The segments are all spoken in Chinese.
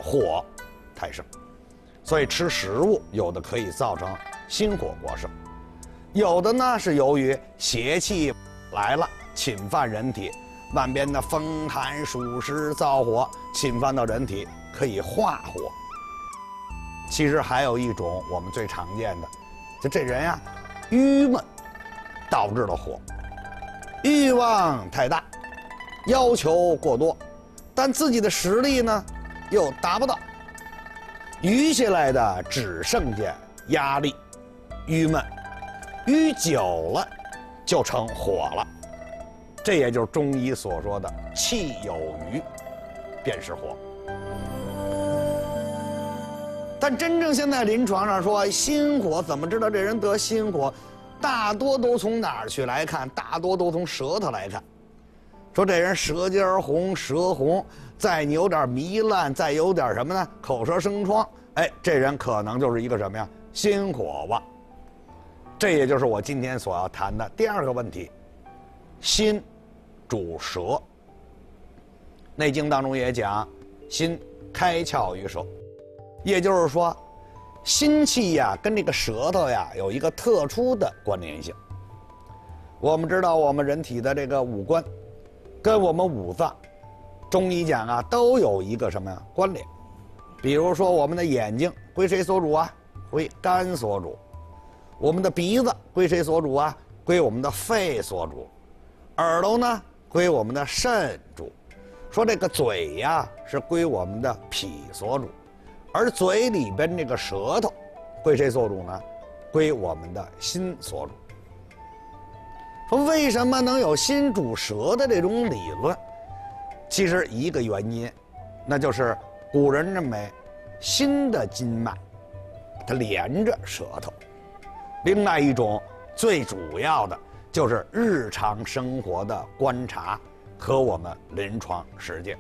火太盛。所以吃食物有的可以造成心火过盛，有的呢是由于邪气来了侵犯人体，外边的风寒暑湿燥火侵犯到人体，可以化火。其实还有一种我们最常见的，就这人呀郁闷导致了火，欲望太大，要求过多，但自己的实力呢又达不到，余下来的只剩下压力、郁闷，郁久了就成火了。这也就是中医所说的气有余便是火。但真正现在临床上说心火，怎么知道这人得心火？大多都从哪儿去来看？大多都从舌头来看。说这人舌尖红、舌红，再有点糜烂，再有点什么呢？口舌生疮。哎，这人可能就是一个什么呀？心火吧。这也就是我今天所要谈的第二个问题。心主舌，《内经》当中也讲，心开窍于舌。也就是说，心气呀跟这个舌头呀有一个特殊的关联性。我们知道，我们人体的这个五官，跟我们五脏，中医讲啊都有一个什么呀关联。比如说，我们的眼睛归谁所主啊？归肝所主。我们的鼻子归谁所主啊？归我们的肺所主。耳朵呢，归我们的肾主。说这个嘴呀是归我们的脾所主。而嘴里边这个舌头，归谁所主呢？归我们的心所主。说为什么能有心主舌的这种理论？其实一个原因，那就是古人认为心的经脉，它连着舌头。另外一种最主要的就是日常生活的观察和我们临床实践。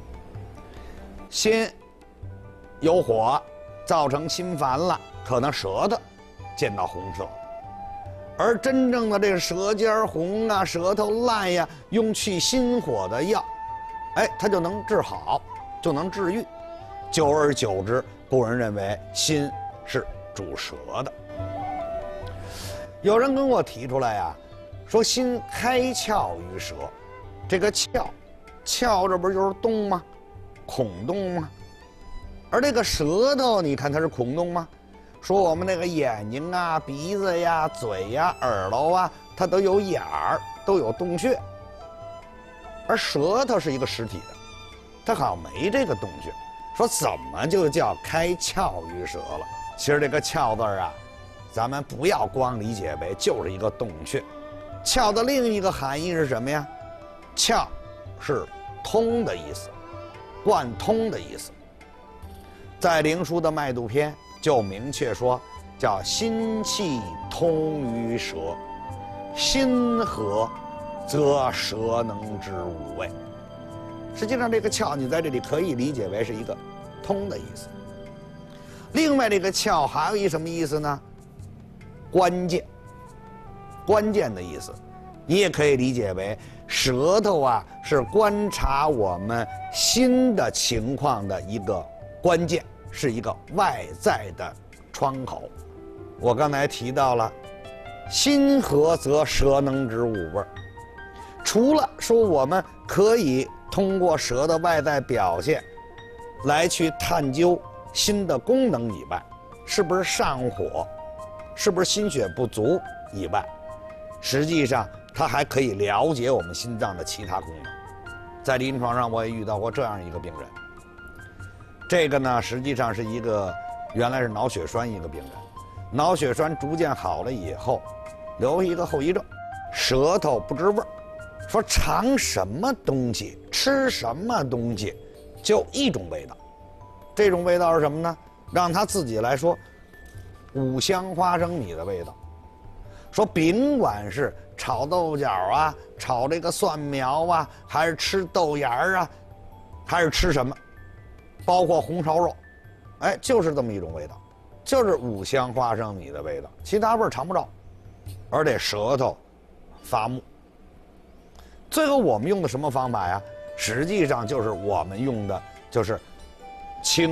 心有火，造成心烦了，可能舌头见到红色，而真正的这个舌尖红啊，舌头烂呀，用去心火的药，哎，它就能治好，就能治愈。久而久之，古人认为心是主舌的。有人跟我提出来呀，说心开窍于舌，这个窍这不就是洞吗？孔洞吗？而这个舌头，你看它是孔洞吗？说我们那个眼睛啊、鼻子呀、嘴呀、耳朵啊，它都有眼儿，都有洞穴。而舌头是一个实体的，它好像没这个洞穴。说怎么就叫开窍于舌了？其实这个窍字啊，咱们不要光理解为就是一个洞穴。窍的另一个含义是什么呀？窍是通的意思，贯通的意思。在灵枢的脉度篇就明确说，叫心气通于舌，心和则舌能知五味。实际上这个窍你在这里可以理解为是一个通的意思。另外这个窍还有一什么意思呢？关键，关键的意思。你也可以理解为舌头啊是观察我们心的情况的一个关键，是一个外在的窗口。我刚才提到了心和则舌能知五味，除了说我们可以通过舌的外在表现来去探究心的功能以外，是不是上火，是不是心血不足以外，实际上它还可以了解我们心脏的其他功能。在临床上我也遇到过这样一个病人，这个呢实际上是一个原来是脑血栓一个病人，脑血栓逐渐好了以后，留一个后遗症，舌头不知味儿，说尝什么东西吃什么东西就一种味道。这种味道是什么呢？让他自己来说，五香花生米的味道。说甭管是炒豆角啊，炒这个蒜苗啊，还是吃豆芽啊，还是吃什么，包括红烧肉，哎，就是这么一种味道，就是五香花生米的味道，其他味儿尝不着，而且舌头发木。最后我们用的什么方法呀？实际上就是我们用的就是清